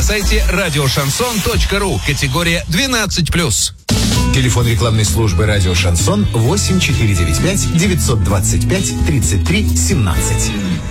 сайте радиошансон.ру. Категория 12+. Телефон рекламной службы «Радио Шансон» 8495 925 33 17.